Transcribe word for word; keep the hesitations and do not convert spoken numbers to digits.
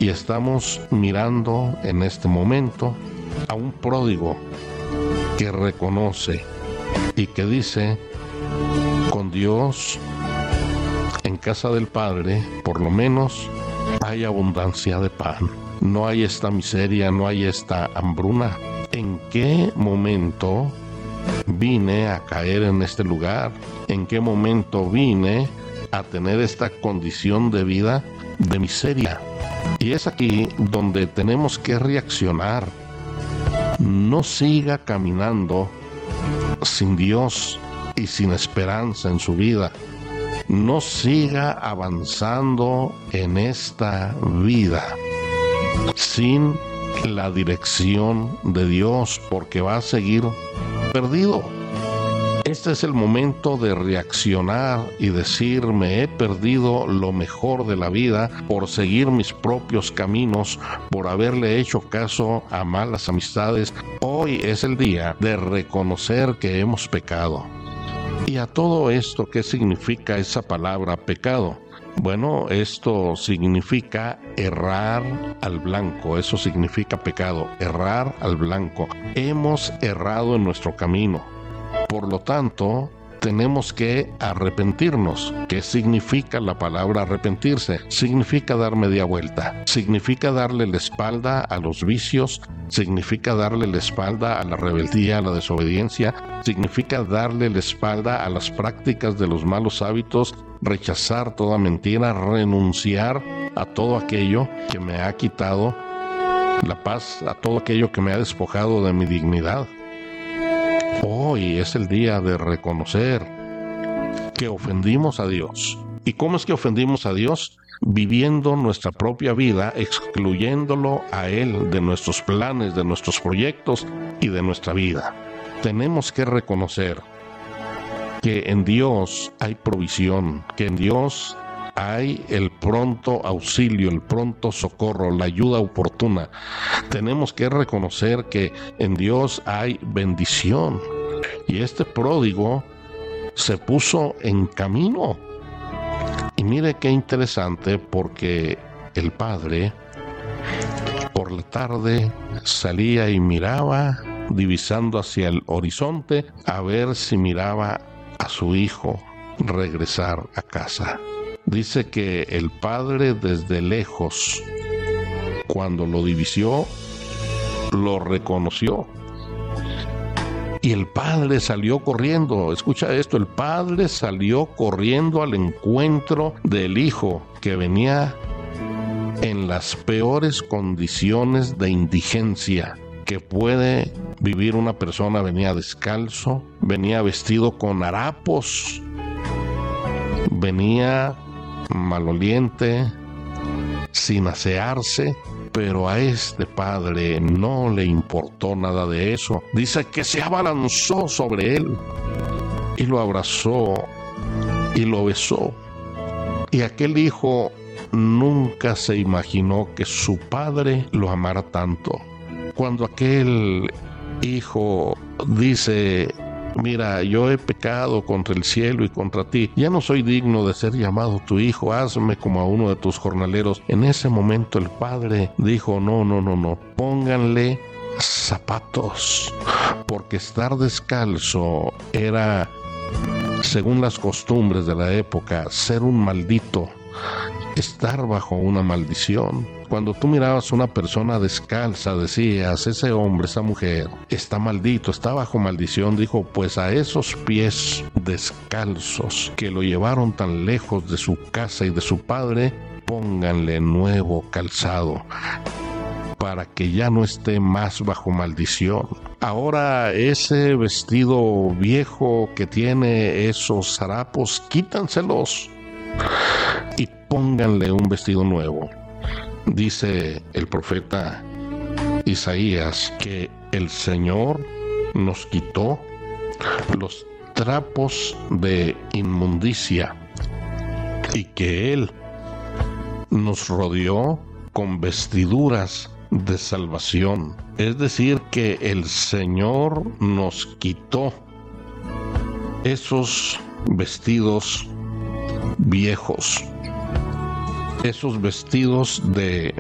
Y estamos mirando en este momento a un pródigo que reconoce y que dice: con Dios en casa del Padre por lo menos hay abundancia de pan, no hay esta miseria, no hay esta hambruna. ¿En qué momento vine a caer en este lugar? ¿En qué momento vine a tener esta condición de vida de miseria? Y es aquí donde tenemos que reaccionar. No siga caminando sin Dios y sin esperanza en su vida. No siga avanzando en esta vida sin la dirección de Dios, porque va a seguir perdido. Este es el momento de reaccionar y decir: me he perdido lo mejor de la vida por seguir mis propios caminos, por haberle hecho caso a malas amistades. Hoy es el día de reconocer que hemos pecado. Y a todo esto, ¿qué significa esa palabra pecado? Bueno, esto significa errar al blanco. Eso significa pecado, errar al blanco. Hemos errado en nuestro camino. Por lo tanto, tenemos que arrepentirnos. ¿Qué significa la palabra arrepentirse? Significa dar media vuelta, significa darle la espalda a los vicios, significa darle la espalda a la rebeldía, a la desobediencia, significa darle la espalda a las prácticas de los malos hábitos, rechazar toda mentira, renunciar a todo aquello que me ha quitado la paz, a todo aquello que me ha despojado de mi dignidad. Hoy es el día de reconocer que ofendimos a Dios. ¿Y cómo es que ofendimos a Dios? Viviendo nuestra propia vida, excluyéndolo a Él de nuestros planes, de nuestros proyectos y de nuestra vida. Tenemos que reconocer que en Dios hay provisión, que en Dios hay el pronto auxilio, el pronto socorro, la ayuda oportuna. Tenemos que reconocer que en Dios hay bendición. Y este pródigo se puso en camino. Y mire qué interesante, porque el padre por la tarde salía y miraba, divisando hacia el horizonte, a ver si miraba a su hijo regresar a casa. Dice que el padre desde lejos, cuando lo divisó, lo reconoció. Y el padre salió corriendo. Escucha esto, el padre salió corriendo al encuentro del hijo que venía en las peores condiciones de indigencia que puede vivir una persona. Venía descalzo, venía vestido con harapos, venía maloliente, sin asearse, pero a este padre no le importó nada de eso. Dice que se abalanzó sobre él y lo abrazó y lo besó. Y aquel hijo nunca se imaginó que su padre lo amara tanto. Cuando aquel hijo dice: mira, yo he pecado contra el cielo y contra ti, ya no soy digno de ser llamado tu hijo, hazme como a uno de tus jornaleros. En ese momento el padre dijo: no, no, no, no, pónganle zapatos, porque estar descalzo era, según las costumbres de la época, ser un maldito, estar bajo una maldición. Cuando tú mirabas a una persona descalza, decías: ese hombre, esa mujer, está maldito, está bajo maldición. Dijo: pues a esos pies descalzos que lo llevaron tan lejos de su casa y de su padre, pónganle nuevo calzado, para que ya no esté más bajo maldición. Ahora ese vestido viejo que tiene esos harapos, quítanselos y pónganle un vestido nuevo. Dice el profeta Isaías que el Señor nos quitó los trapos de inmundicia y que Él nos rodeó con vestiduras de salvación. Es decir, que el Señor nos quitó esos vestidos viejos, esos vestidos de